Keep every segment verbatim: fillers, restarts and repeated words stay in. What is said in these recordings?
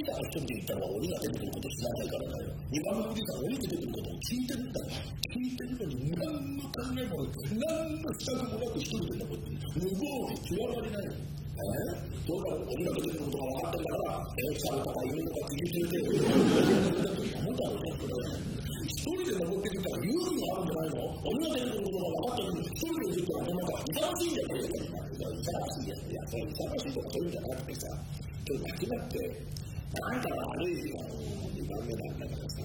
さんが一人で言ったのは鬼が出てくること知らないからだよ。にばんめのおじいさんが鬼出てくることを聞いてるんだよ。聞いてるのに何の考えも何の支度もなく一人で残ってる。無謀に極まりない。えー、どうだろう、鬼が出てくることが分かってるから、えー、猿とか犬とか聞いてるけど、なんだろうね、これ。一人で残ってるから勇気があるんじゃないの？鬼が出てくることが分かってるのに、一人で言ったら、なんか、忙しいんだよ、忙しいやつ。いや、それ忙しいとかそういうんじゃなくてさ、ちょっと間違って、なんか悪いよ、にばんめなんだからさ。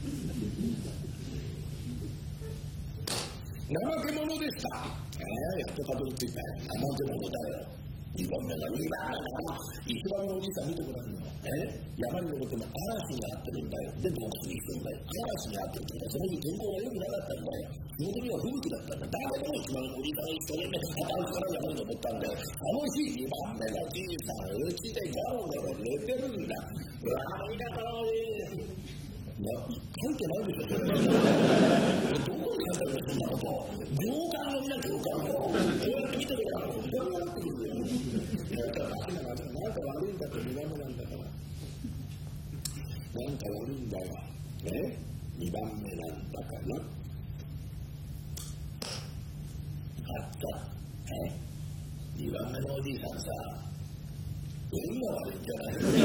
怠け者でした。えー、やっとたどり着いたよ。怠け者だよ。にばんめがにばんめだな。いちばんめのおじいさん見てごらんよ。え山に登っても嵐にあってるんだよ。で、洞窟に行くんだよ。嵐にあってるんだよ。その日天候が良くなかったんだよ。その時は吹雪だったんだ。だけどいちばんめのおじいさんが一生懸命片足から山に登ったんだよ。あの日にばんめのおじいさん、うちでガロガロ寝てるんだ。うわぁ、見たからおい。いや、書いてないでしょ、それ。どこに書いてあるの、そんなこと。行間を見なきゃ行間を。こうやって見てるから、こうやってくるんだよ。なんか悪いんだから、なんか悪いんだってにばんめなんだから。なんか悪いんだよ。ね、にばんめなんだから。あった。えにばんめのおじいさんさ、運が悪いんじゃない運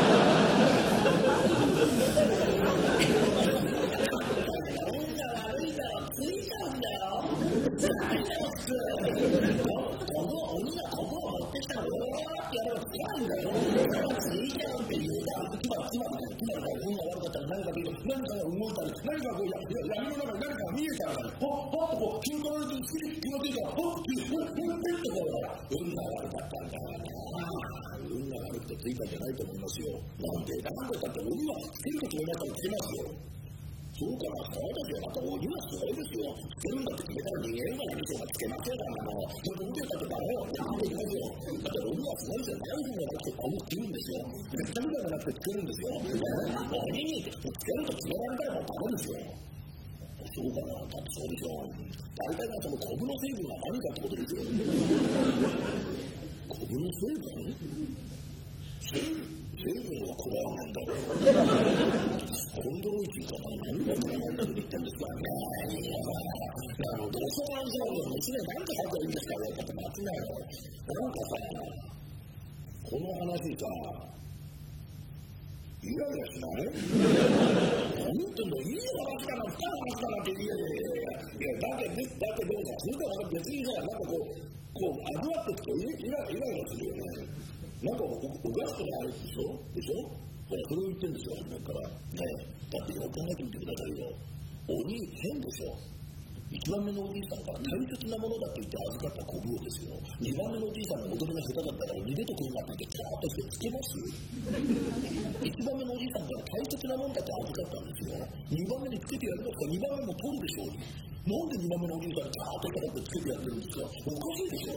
が悪いからついたんだよ。最悪。この鬼がここを持ってきたら、おーってやればついんだよ。ついちゃうって言うから、つまり、つまり、つまり、運が悪かったら何かできる。何かが動いたり、何かこう、いや、闇の中に何かが見えたら、ほっ、ほっとこう、気の取りに気のついたら、ほっ、ほっ、ほっ、ほっ、ほっってこうだから、運が悪かったんだよね。運が悪くてついたんじゃないと思いますよ。なんで、なんでだって鬼はつけると決めましたらつけますよ。そうかな、そうですよ。また鬼はすごいですよ。つけるんだって決めたら人間が何しようがつけませんからもう。それで見てたってダメよ。なんで言いますよ。だって鬼はすごいですよ。大事になって鬼つけるんですよ。めっちゃみたいじゃなくてつけるんですよ。鬼につけると決められたらもうダメですよ。そうかな、だってそうでしょ。大体がそのコブの成分は何かってことですよ。コブの成分成分はこれはなんだろう。コンドロイチかな、何がこれなんだって言ってるんですよね。なので、そうなんですよ。娘なんて書いてるんですかねって間違いない。なんかさ、この話さ、イライラしない？何言ってんの？いい話だな、深い話だなって言えよ。いや、だけど、だけど、それから別にさ、なんかこう、こう、味わっていくとイライラするよね。なんかおかしくないでしょでしょほら、それを言ってるんですよ、初めから。ねえ、だってよく考えてみてくださいよ。鬼、変でしょいちばんめのおじいさんから大切なものだと言って預かった小ブですよ。にばんめのおじいさんが踊りが下手だったから二度と来るなって言ってキャーッとしてつけますいちばんめのおじいさんから大切なものだと預かったんですよ。にばんめにつけてやるのかにばんめも取るでしょう。なんでにばんめのおじいさんがキャーッと下手ってつけてやってるんですか。おかしいでしょ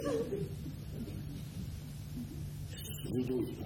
鋭いな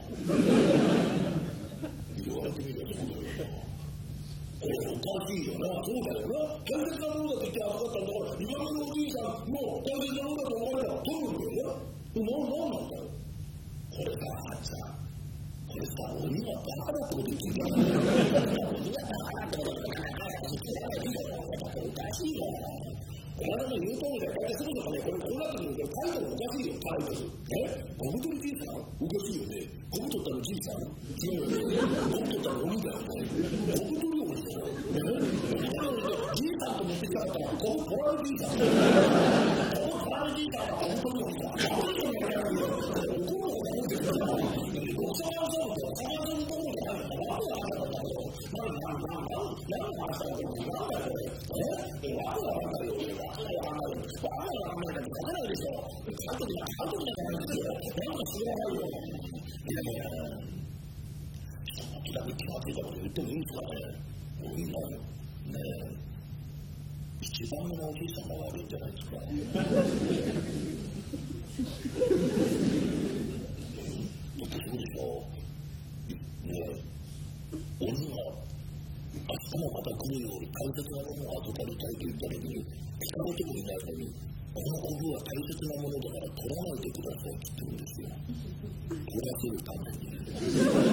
言われてみればそうだよな。おかしいよな、そうだよな。大切なものだって言って預かったんだから、にばんめのおじいさんも大切なものだと思えば取るんだよな。なんなんだよ。これさ、これさ、鬼がバカだってこと言ってんじゃない鬼がバカだってこと言ってんじゃないおかしいよな。お前の言う通りだよ。だってそもそもね、これこうなってくるとタイトルおかしいよ、タイトル。えゴム取りじいさんおかしいよね。ゴム取ったのじいさん違うよね。ゴム取ったの鬼だよね。ゴム取り鬼だよ。じいさんと持ってきたかったら、ゴム取られじいさん。ゴム取られじいさんがゴム取り鬼だ。やばいよね。怒るのが多いですから。おさまをそうって、おさまをそういうところじゃないのか。なんであれなんだろう。なんでなんだろう。なんであれなんだろう。なんだろう。えなんであれなんだろう。わかんないわかんないわかんないわかんないだけどわかんないでしょ。あとであとでなんですよ。なんか知らないよ。いやいや。時々気がついたこと言ってもいいですかね。もう今ね一番目のおじいさんが悪いんじゃないですか。だってそうでしょ。ね鬼が明日もまた来るように大切なものを預かりたいと言った時に聞かれてもいないのにこの小ブは大切なものだから取らないでくださいって言ってるんですよ。取らせるために